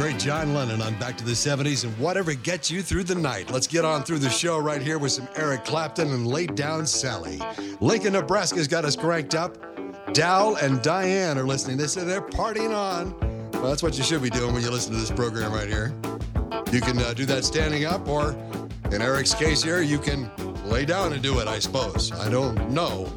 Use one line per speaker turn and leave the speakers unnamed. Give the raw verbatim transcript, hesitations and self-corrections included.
great John Lennon on Back to the seventies and whatever gets you through the night. Let's get on through the show right here with some Eric Clapton and Lay Down Sally. Lincoln, Nebraska's got us cranked up. Dal and Diane are listening. They say they're partying on. Well, that's what you should be doing when you listen to this program right here. You can uh, do that standing up, or in Eric's case here, you can lay down and do it, I suppose. I don't know.